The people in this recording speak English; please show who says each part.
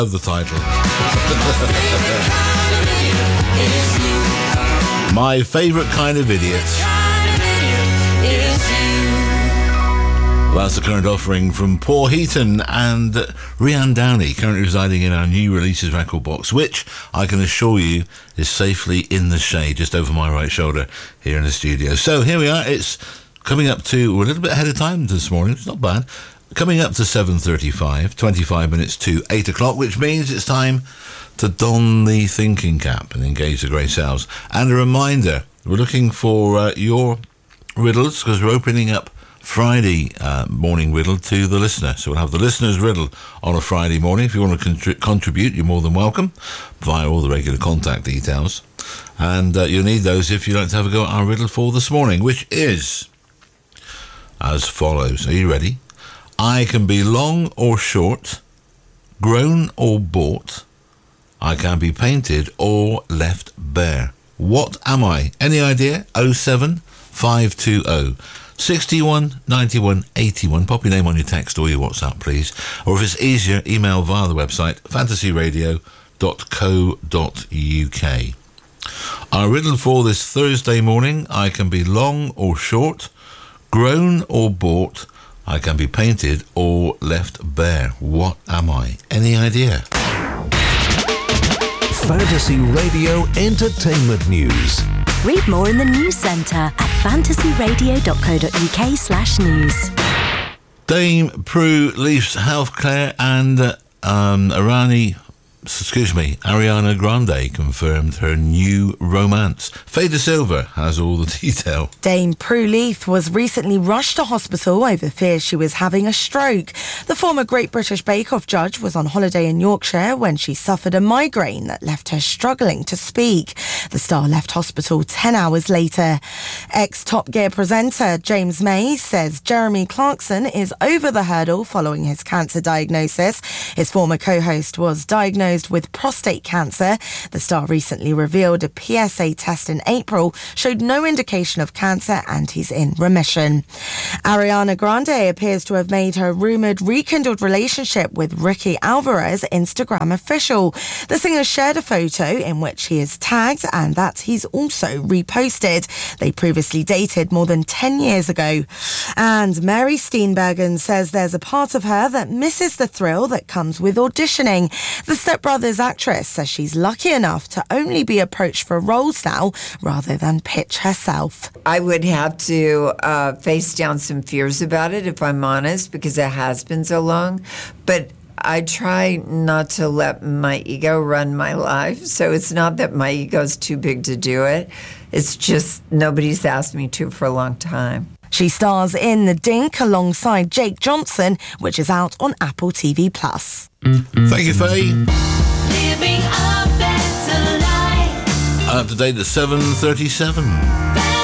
Speaker 1: of the title. My favourite kind of idiot. That's the current offering from Paul Heaton and Rhiannon Downey, currently residing in our new releases record box, which I can assure you is safely in the shade, just over my right shoulder here in the studio. So here we are. It's coming up to, we're a little bit ahead of time this morning. It's not bad. Coming up to 7:35, 25 minutes to 8 o'clock, which means it's time to don the thinking cap and engage the grey cells. And a reminder, we're looking for your riddles, because we're opening up Friday morning riddle to the listener. So we'll have the listener's riddle on a Friday morning. If you want to contribute, you're more than welcome via all the regular contact details. And you'll need those if you'd like to have a go at our riddle for this morning, which is as follows. Are you ready? I can be long or short, grown or bought. I can be painted or left bare. What am I? Any idea? 07520 61 91 81. Pop your name on your text or your WhatsApp, please. Or if it's easier, email via the website fantasyradio.co.uk. Our riddle for this Thursday morning: I can be long or short, grown or bought. I can be painted or left bare. What am I? Any idea?
Speaker 2: Fantasy Radio Entertainment News.
Speaker 3: Read more in the News Centre at fantasyradio.co.uk/news.
Speaker 1: Dame Prue Leaf's Healthcare and Ariana Grande confirmed her new romance. Faye De Silva has all the detail.
Speaker 4: Dame Prue Leaf was recently rushed to hospital over fears she was having a stroke. The former Great British Bake Off judge was on holiday in Yorkshire when she suffered a migraine that left her struggling to speak. The star left hospital 10 hours later. Ex-Top Gear presenter James May says Jeremy Clarkson is over the hurdle following his cancer diagnosis. His former co-host was diagnosed with prostate cancer. The star recently revealed a PSA test in April showed no indication of cancer and he's in remission. Ariana Grande appears to have made her rumoured rekindled relationship with Ricky Alvarez Instagram official. The singer shared a photo in which he is tagged and that he's also reposted. They previously dated more than 10 years ago. And Mary Steenburgen says there's a part of her that misses the thrill that comes with auditioning. The Step Brothers actress says she's lucky enough to only be approached for roles now rather than pitch herself.
Speaker 5: I would have to face down some fears about it, if I'm honest, because it has been so long. But I try not to let my ego run my life. So it's not that my ego's too big to do it. It's just nobody's asked me to for a long time.
Speaker 4: She stars in The Dink alongside Jake Johnson, which is out on Apple TV+.
Speaker 1: Thank you, Faye.
Speaker 6: Living a better life.
Speaker 1: Up to date at 7:37.